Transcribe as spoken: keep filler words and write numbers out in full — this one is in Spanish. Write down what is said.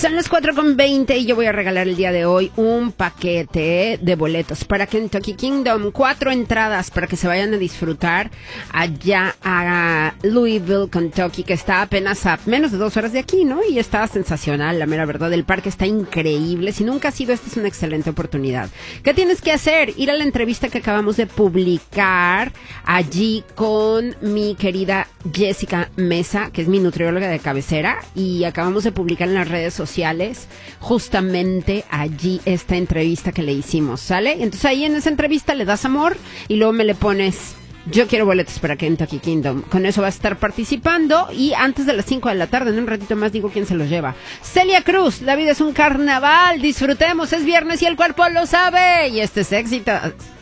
Son las cuatro con veinte y yo voy a regalar el día de hoy un paquete de boletos para Kentucky Kingdom. Cuatro entradas para que se vayan a disfrutar allá a Louisville, Kentucky, que está apenas a menos de dos horas de aquí, ¿no? Y está sensacional, la mera verdad. El parque está increíble. Si nunca has ido, esta es una excelente oportunidad. ¿Qué tienes que hacer? Ir a la entrevista que acabamos de publicar allí con mi querida Jessica Mesa, que es mi nutrióloga de cabecera, y acabamos de publicar en las redes sociales justamente allí esta entrevista que le hicimos, ¿sale? Entonces ahí en esa entrevista le das amor y luego me le pones: yo quiero boletos para Kentucky Kingdom. Con eso va a estar participando y antes de las cinco de la tarde, en un ratito más, digo quién se los lleva. Celia Cruz, la vida es un carnaval, disfrutemos, es viernes y el cuerpo lo sabe. Y este es Éxitos.